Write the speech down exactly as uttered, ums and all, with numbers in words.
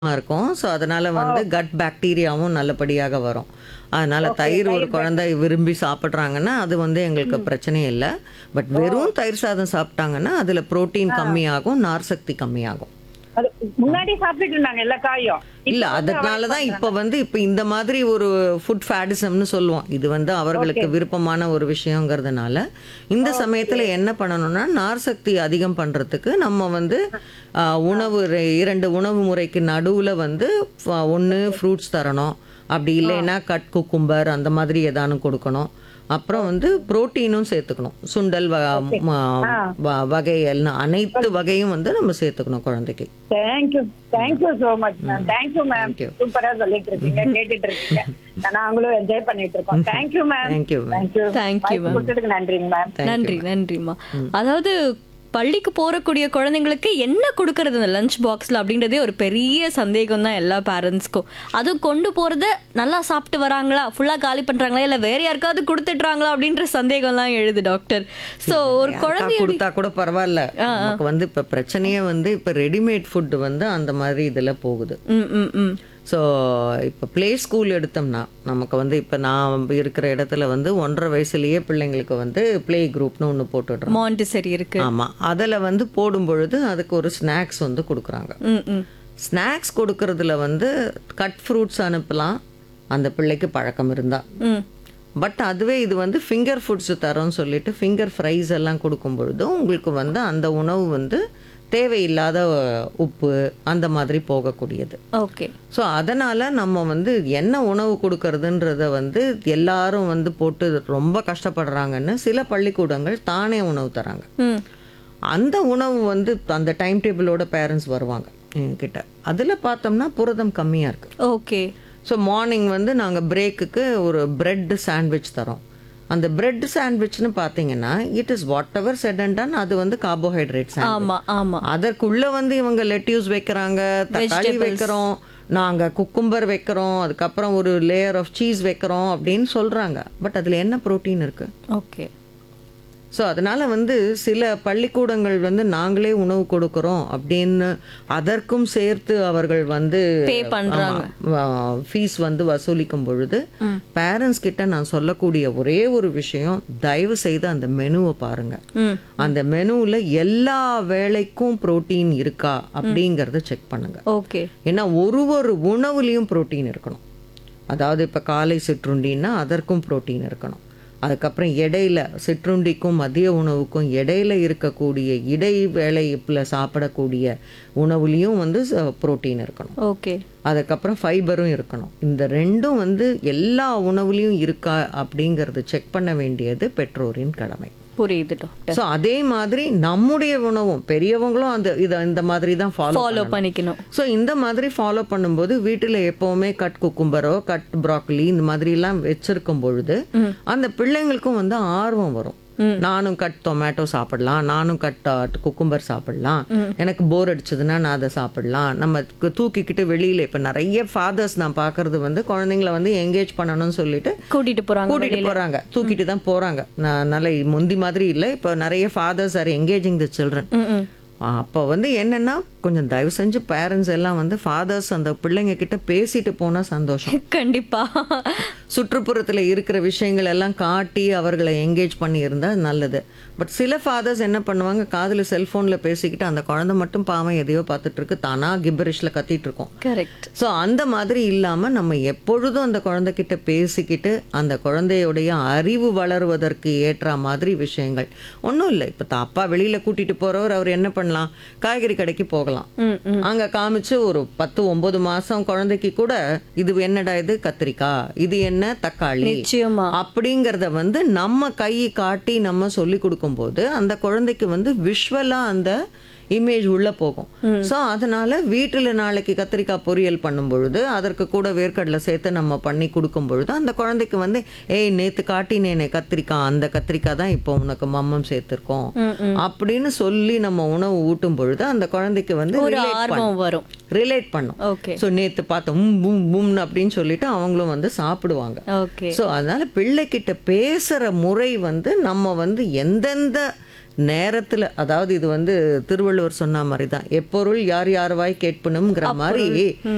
இருக்கும். ஸோ, அதனால ஓ! வந்து கட் பாக்டீரியாவும் நல்லபடியாக வரும். அதனால ஓகே. தயிர் ஒரு தயிர் குழந்தை பாக்கெட். விரும்பி சாப்பிடுறாங்கன்னா, அது வந்து எங்களுக்கு ம். பிரச்சனையே இல்ல. பட் ஓ! வெறும் தயிர் சாதம் சாப்பிட்டாங்கன்னா, அதில புரோட்டீன் ஆ. கம்மியாகும், நார் சக்தி கம்மியாகும். அது முன்னாடி சாப்பிட்டுட்டு இருந்தாங்க எல்லா காயும். இல்ல, இப்ப வந்து அதனால அவாய்ட் தான் இப்ப பண்றாங்க. வந்து இப்ப இந்த மாதிரி ஒரு ஃபுட் ஃபேடிசம்னு சொல்லுவோம். இது வந்து அவர்களுக்கு ஓகே. விருப்பமான ஒரு விஷயங்கிறதுனால, இந்த ஓகே. சமயத்தில என்ன பண்ணணும்னா, நார் சக்தி அதிகம் பண்றதுக்கு நம்ம வந்து அ உணவு ரெ இரண்டு உணவு முறைக்கு நடுவுல வந்து ஃப ஒண்ணு ஓகே. ஃப்ரூட்ஸ் தரணும். அப்படி ஆ. இல்லைன்னா கட் குக்கும்பர் அந்த மாதிரி ஏதானும் கொடுக்கணும். அப்புறம் வந்து ஓகே. புரோட்டீனும் சேர்த்துக்கணும். சுண்டல் வ ஓகே. ம ஆ. வ வகை எல்லாம் அனைத்து ஓகே. வகையும் வந்து நம்ம சேர்த்துக்கணும் குழந்தைக்கு. Thank you. Thank you so much ma'am. ம். Thank you ma'am. Thank you. சூப்பரா சொல்லிட்டு இருக்கீங்க. கேட்டுட்டு இருக்கீங்க. நாங்களும் என்ஜாய் பண்ணிட்டு இருக்கோம். Thank you ma'am. Thank you ma'am. Thank you. Thank you வாய்ப்பு மேம். கொடுத்ததுக்கு நன்றிங்க மேம். தேங்க் யூ நன்றி மேம். நன்றிம்மா. ம். அதாவது பள்ளிக்கு போறக்கூடிய குழந்தைங்களுக்கு என்ன கொடுக்கறது இந்த லஞ்ச் பாக்ஸ்ல அப்படின்றதே ஒரு பெரிய சந்தேகம் தான் எல்லா பேரண்ட்ஸ்க்கும். அதுவும் கொண்டு போறத நல்லா சாப்பிட்டு வராங்களா, ஃபுல்லா காலி பண்றாங்களா, இல்ல வேற யாருக்காவது கொடுத்துட்றாங்களா அப்படின்ற சந்தேகம்லாம் எழுது டாக்டர். ஸோ ஒரு யாருக்கா குழந்தைய கொடுத்தா கூட பரவாயில்ல. ஆ, ஆ. நமக்கு வந்து இப்ப பிரச்சனையே வந்து இப்ப ரெடிமேட் ஃபுட் வந்து அந்த மாதிரி இதுல போகுது. ம் ம் ம் ஸோ இப்போ ப்ளே ஸ்கூல் எடுத்தோம்னா நமக்கு வந்து இப்போ நான் இருக்கிற இடத்துல வந்து ஒன்றரை வயசுலயே பிள்ளைங்களுக்கு வந்து ப்ளே குரூப்னு ஒன்று போட்டுடுறோம். மாண்டிசரி இருக்கு. ஆமாம், அதில் வந்து போடும் பொழுது அதுக்கு ஒரு ஸ்நாக்ஸ் வந்து கொடுக்குறாங்க. ம் ம் ஸ்நாக்ஸ் கொடுக்கறதுல வந்து கட் ஃப்ரூட்ஸ் அனுப்பலாம் அந்த பிள்ளைக்கு பழக்கம் இருந்தால். ம் பட் அதுவே இது வந்து ஃபிங்கர் ஃபுட்ஸ் தரோன்னு சொல்லிட்டு ஃபிங்கர் ஃப்ரைஸ் எல்லாம் கொடுக்கும் பொழுதும் உங்களுக்கு வந்து அந்த உணவு வந்து தேவையில்லாத உப்பு அந்த மாதிரி போகக்கூடியது. ஓகே. ஸோ அதனால் நம்ம வந்து என்ன உணவு கொடுக்கறதுன்றத வந்து எல்லாரும் வந்து போட்டு ரொம்ப கஷ்டப்படுறாங்கன்னு சில பள்ளிக்கூடங்கள் தானே உணவு தராங்க. ம் அந்த உணவு வந்து அந்த டைம் டேபிளோட பேரண்ட்ஸ் வருவாங்க என்கிட்ட. அதில் பார்த்தோம்னா புரதம் கம்மியாக இருக்குது. ஓகே. ஸோ மார்னிங் வந்து நாங்கள் பிரேக்குக்கு ஒரு பிரெட் சாண்ட்விச் தரோம். அந்த பிரெட் சாண்ட்விச்னு பார்த்தீங்கன்னா it is what ever said and ton, அது வந்து கார்போஹைட்ரேட் சாண்ட்விச். ஆமா ஆமா. அதற்குள்ள வந்து இவங்க லெட்யூஸ் வைக்கிறாங்க, தக்காளி வெஜிடபிள்ஸ். வைக்கிறோம், நாங்கள் குக்கும்பர் வைக்கிறோம், அதுக்கப்புறம் ஒரு லேயர் ஆஃப் சீஸ் வைக்கிறோம் அப்படின்னு சொல்கிறாங்க. பட் அதில் என்ன ப்ரோட்டீன் இருக்குது? ஓகே. ஸோ அதனால் வந்து சில பள்ளிக்கூடங்கள் வந்து நாங்களே உணவு கொடுக்குறோம் அப்படின்னு அதற்கும் சேர்த்து அவர்கள் வந்து பே பண்றாங்க. ஃபீஸ் வந்து வசூலிக்கும் பொழுது ம் பேரண்ட்ஸ் கிட்ட நான் சொல்லக்கூடிய ஒரே ஒரு விஷயம், தயவு செய்து அந்த மெனுவை பாருங்க. ம் அந்த மெனுவில் எல்லா வேளைக்கும் புரோட்டீன் இருக்கா அப்படிங்கிறத செக் பண்ணுங்க. ஓகே. ஏன்னா ஒரு ஒரு உணவுலேயும் புரோட்டீன் இருக்கணும். அதாவது இப்போ காலை சிற்றுண்டின்னா அதற்கும் புரோட்டீன் இருக்கணும். அதுக்கப்புறம் இடையில சிற்றுண்டிக்கும் மதிய உணவுக்கும் இடையில இருக்கக்கூடிய இடைவேளையில் சாப்பிடக்கூடிய உணவுலேயும் வந்து புரோட்டீன் இருக்கணும். ஓகே. அதுக்கப்புறம் ஃபைபரும் இருக்கணும். இந்த ரெண்டும் வந்து எல்லா உணவுலேயும் இருக்கா அப்படிங்கிறது செக் பண்ண வேண்டியது பெற்றோரின் கடமை. புரியுது டாக்டர். ஸோ அதே மாதிரி நம்முடைய உணவும் பெரியவங்களும் அந்த இதை இந்த மாதிரி தான் ஃபாலோ ஃபாலோ பண்ணணும். பண்ணிக்கணும். ஸோ இந்த மாதிரி ஃபாலோ பண்ணும்போது வீட்டில் எப்போவுமே கட் குக்கும்பரோ கட் ப்ராக்கலி இந்த மாதிரிலாம் வச்சிருக்கும் பொழுது ம் அந்த பிள்ளைங்களுக்கும் வந்து ஆர்வம் வரும். ம் நானும் கட் டொமேட்டோ சாப்பிடலாம், நானும் கட் குக்கும்பர் சாப்பிடலாம், ம் எனக்கு போர் அடிச்சதுன்னா நான் அதை சாப்பிடலாம். நம்ம கு- தூக்கிக்கிட்டு வெளியில் இப்போ நிறைய ஃபாதர்ஸ் நான் பார்க்கறது வந்து குழந்தைங்கள வந்து என்கேஜ் பண்ணணும்னு சொல்லிட்டு கூட்டிட்டு போறாங்க கூட்டிட்டு வெளியில. போறாங்க, தூக்கிட்டு தான் போறாங்க. நான் நல்ல முந்தி மாதிரி இல்லை, இப்போ நிறைய fathers R engaging the children. ம் ம் அப்போ வந்து என்னன்னா கொஞ்சம் தயவு செஞ்சு பேரண்ட்ஸ் எல்லாம் வந்து ஃபாதர்ஸ் அந்த பிள்ளைங்க கிட்ட பேசிட்டு போனால் சந்தோஷம். கண்டிப்பா. சுற்றுப்புறத்தில் இருக்கிற விஷயங்கள் எல்லாம் காட்டி அவர்களை என்கேஜ் பண்ணி இருந்தால் நல்லது. பட் சில ஃபாதர்ஸ் என்ன பண்ணுவாங்க, காதில் செல்ஃபோனில் பேசிக்கிட்டு அந்த குழந்தை மட்டும் பாவம் எதையோ பார்த்துட்டு இருக்கு, தானா கிப்பரிஷில் கத்திட்டு இருக்கோம். கரெக்ட். ஸோ அந்த மாதிரி இல்லாமல் நம்ம எப்பொழுதும் அந்த குழந்தைகிட்ட பேசிக்கிட்டு அந்த குழந்தையுடைய அறிவு வளருவதற்கு ஏற்ற மாதிரி விஷயங்கள் ஒன்றும் இல்லை. இப்போ அப்பா வெளியில் கூட்டிகிட்டு போகிறவர் அவர் என்ன பண்ணலாம், காய்கறி கடைக்கு போகலாம், ம் ம் அங்க காமிச்சு ஒரு பத்து ஒன்பது மாசம் குழந்தைக்கு கூட இது என்னடா இது கத்திரிக்காய், இது என்ன தக்காளி நிச்சயமா. அப்படிங்கறத வந்து நம்ம கை காட்டி நம்ம சொல்லி கொடுக்கும்போது அந்த குழந்தைக்கு வந்து விஷுவலா அந்த இமேஜ் உள்ள போகும். ஸோ அதனால வீட்டில் நாளைக்கு கத்திரிக்காய் பொரியல் பண்ணும் பொழுது அதற்கு கூட வேர்க்கடலை சேர்த்து நம்ம பண்ணி கொடுக்கும் பொழுது அந்த குழந்தைக்கு வந்து ஏய் நேத்து காட்டினேனே கத்திரிக்காய், அந்த கத்திரிக்காய் தான் இப்போ உனக்கு மம்மம் சேர்த்துருக்கோம் ம் ம் அப்படின்னு சொல்லி நம்ம உணவு ஊட்டும் பொழுது அந்த குழந்தைக்கு வந்து ஒரு relate ஆர்வம் பண்ணும். வரும். ரிலேட் பண்ணும். ஓகே. ஸோ நேற்று பார்த்தோம் உம் பூம் பூம்னு அப்படின்னு சொல்லிட்டு அவங்களும் வந்து சாப்பிடுவாங்க. ஓகே. ஸோ அதனால பிள்ளைகிட்ட பேசுகிற முறை வந்து நம்ம வந்து எந்தெந்த நேரத்துல, அதாவது இது வந்து திருவள்ளுவர் சொன்ன மாதிரி தான், எப்பொருள் யார் யார் வாய் கேட்பணுங்கிற மாதிரி